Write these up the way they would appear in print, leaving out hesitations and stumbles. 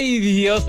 Ay, Dios,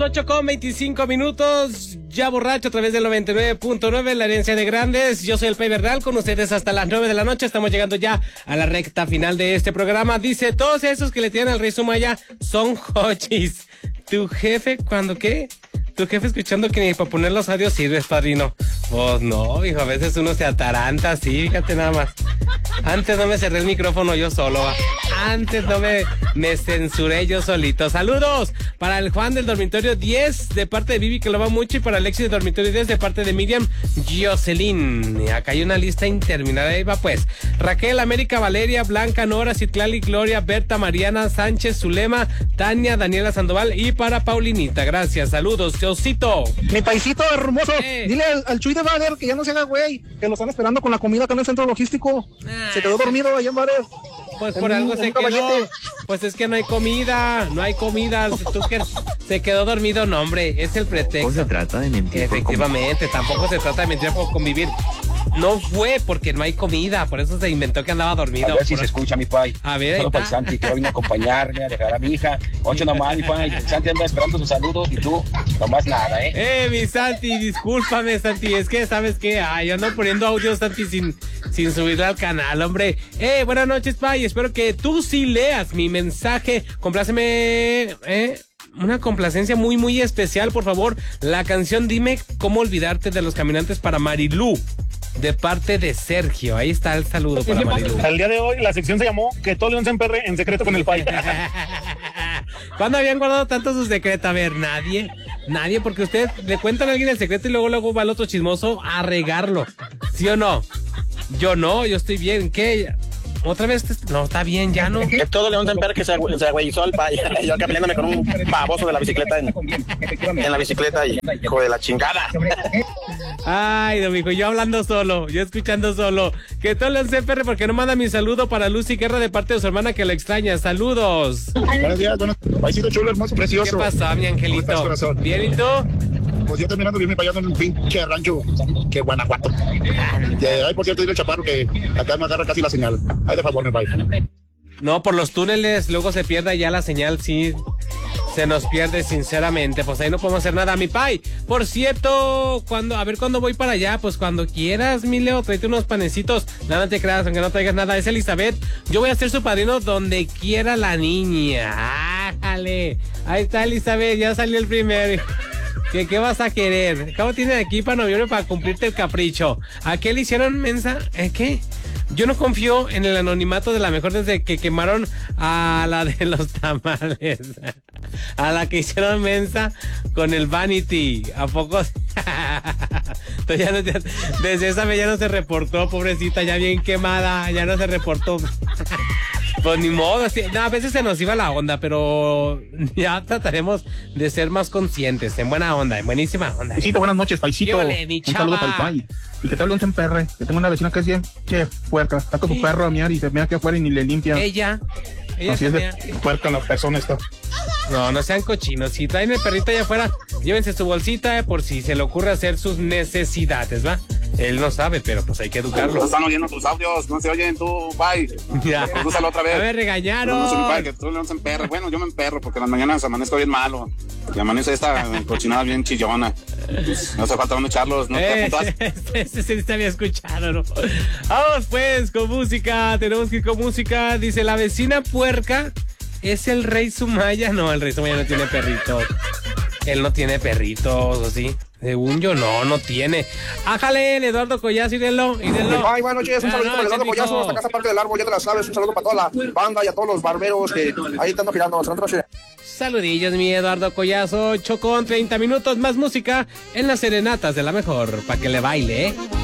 8:25, ya borracho a través del 99.9, la herencia de grandes. Yo soy el Pay Bernal, con ustedes hasta las 9 de la noche. Estamos llegando ya a la recta final de este programa. Dice, todos esos que le tienen al Rey Sumaya son hochis. ¿Tu jefe cuándo qué? Tu jefe escuchando que ni para poner los audios sirves, padrino. Pues no, hijo, a veces uno se ataranta así, fíjate nada más. Antes no me cerré el micrófono yo solo, ¿va? Antes no me censuré yo solito. Saludos para el Juan del dormitorio 10 de parte de Vivi, que lo va mucho, y para Alexis del dormitorio 10 de parte de Miriam Jocelyn. Acá hay una lista interminable. Ahí va pues. Raquel, América, Valeria, Blanca, Nora, Citlali, Gloria, Berta, Mariana, Sánchez, Zulema, Tania, Daniela Sandoval, y para Paulinita. Gracias, saludos, Teosito. Mi paisito hermoso, dile al Chuy de Bader que ya no se haga güey, que lo están esperando con la comida acá en el centro logístico. Se quedó dormido allá en Bader. Pues por algo se quedó. Pues es que no hay comida. Tú que se quedó dormido, no, hombre, es el pretexto. No se trata de mentir. Efectivamente, tampoco se trata de mentir por convivir. No fue porque no hay comida, por eso se inventó que andaba dormido. A ver si se escucha, mi pai. A ver, solo para el Santi, que vino a acompañarme, a dejar a mi hija. Ocho nomás, mi pai. El Santi anda esperando sus saludos y tú, nomás nada, mi Santi, discúlpame, Santi. Es que, ¿sabes qué? Yo ando poniendo audio, Santi, sin subirlo al canal, hombre. Buenas noches, pai. Espero que tú sí leas mi mensaje. Compláceme, una complacencia muy, muy especial, por favor. La canción Dime cómo olvidarte de los caminantes para Marilú, de parte de Sergio. Ahí está el saludo para Marilú. El día de hoy la sección se llamó Que todo León se emperre en secreto con el Pai. ¿Cuándo habían guardado tanto su secreto? A ver, nadie, porque usted le cuentan a alguien el secreto y luego va el otro chismoso a regarlo. ¿Sí o no? Yo no, yo estoy bien. ¿Qué? ¿Otra vez? No, está bien, ya no. Que todo León se emperre, que se agüeyizó al Pai. Yo acá peleándome con un baboso de la bicicleta en la bicicleta y hijo de la chingada. Ay, domingo, yo hablando solo, yo escuchando solo. Que todo León se emperre porque no manda mi saludo para Lucy Guerra de parte de su hermana que la extraña. Saludos. Buenos días, paisito chulo, hermoso, precioso. ¿Qué pasó, mi angelito? ¿Bien y tú? Pues yo terminando bien para allá en un pinche rancho, que Guanajuato. Ay, por cierto, dile al chaparro que acá me agarra casi la señal. Ay, de favor, mi país. No, por los túneles, luego se pierde ya la señal, sí. Se nos pierde, sinceramente. Pues ahí no podemos hacer nada, mi pai. Por cierto, cuando voy para allá, pues cuando quieras, mi Leo, tráete unos panecitos. Nada te creas, aunque no traigas nada. Es Elizabeth. Yo voy a ser su padrino donde quiera la niña. ¡Ájale! Ahí está Elizabeth, ya salió el primero. ¿Qué vas a querer? Acabo tienen aquí para noviembre para cumplirte el capricho. ¿A qué le hicieron mensa? ¿Qué? Yo no confío en el anonimato de la mejor desde que quemaron a la de los tamales. A la que hicieron mensa con el Vanity. ¿A poco? Desde esa vez ya no se reportó, pobrecita, ya bien quemada, ya no se reportó. Pues ni modo, a veces se nos iba la onda, pero ya trataremos de ser más conscientes, en buena onda, en buenísima onda. Paisito, buenas noches, paisito. Un saludo para el Pai. Y que tal un perre, que tengo una vecina que es bien, que puerca, está con su perro a miar y se mea que afuera y ni le limpia. Ella así es de puerca la persona esta. No sean cochinos. Si traen el perrito allá afuera, llévense su bolsita por si se le ocurre hacer sus necesidades, ¿va? Él no sabe, pero pues hay que educarlo. No están oyendo tus audios, no se oyen tú, bye. Ya. Úsalo otra vez. A ver, regañaron. No soy mi padre, que tú León se emperre. Bueno, yo me emperro porque en las mañanas amanezco bien malo. Y amanece esta cochinada bien chillona. No hace falta dónde echarlos, ¿no? Ese sí te había escuchado, ¿no? Vamos pues con música, tenemos que ir con música. Dice, la vecina puerca es el Rey Sumaya. No, el Rey Sumaya no tiene perritos. Él no tiene perritos, ¿o sí? Según yo, no tiene. Ájale, Eduardo Collazo, írenlo. Ay, buenas noches, un saludo para Eduardo Collazo, hasta casa parte del árbol, ya te la sabes. Un saludo para toda la banda y a todos los barberos que ahí están girando. Saludillos, mi Eduardo Collazo. 8:30, más música en las serenatas de la mejor, para que le baile,